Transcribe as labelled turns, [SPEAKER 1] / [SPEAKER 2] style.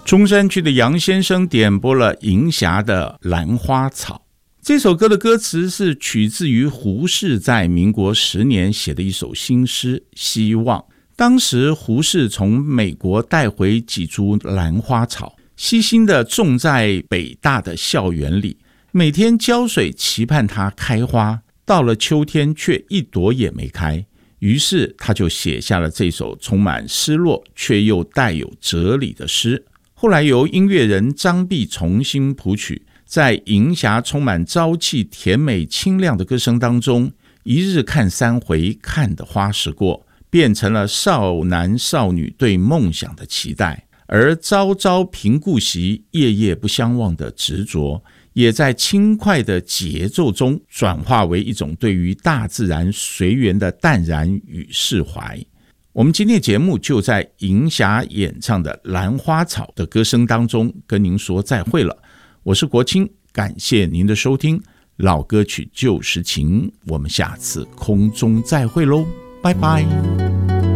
[SPEAKER 1] 中山区的杨先生点播了银霞的《兰花草》。这首歌的歌词是取自于胡适在民国10年写的一首新诗《希望》。当时胡适从美国带回几株兰花草，悉心地种在北大的校园里，每天浇水期盼它开花，到了秋天却一朵也没开。于是他就写下了这首充满失落却又带有哲理的诗。后来由音乐人张碧重新谱曲，在银霞充满朝气甜美清亮的歌声当中，一日看3回，看得花时过，变成了少男少女对梦想的期待。而朝朝频顾惜，夜夜不相忘的执着，也在轻快的节奏中转化为一种对于大自然随缘的淡然与释怀。我们今天的节目就在银霞演唱的《兰花草》的歌声当中跟您说再会了。我是国清，感谢您的收听，老歌曲旧时情，我们下次空中再会喽，拜拜。